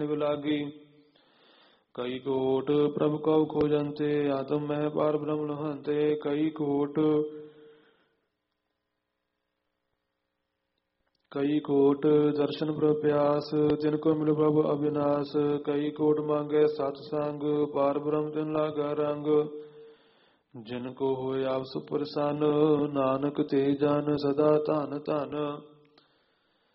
लागी। कई कोट प्रभु कव खोजंते, आत्म मह पार ब्रह्म लहंते। कई कोट दर्शन प्रप्यास, जिनको मिल प्रभु अविनाश। कई कोट मांगे सत्संग, पार ब्रह्म तिन लागा रंग। जिनको होय आप सुप्रसन्न, नानक ते जन सदा धन धन।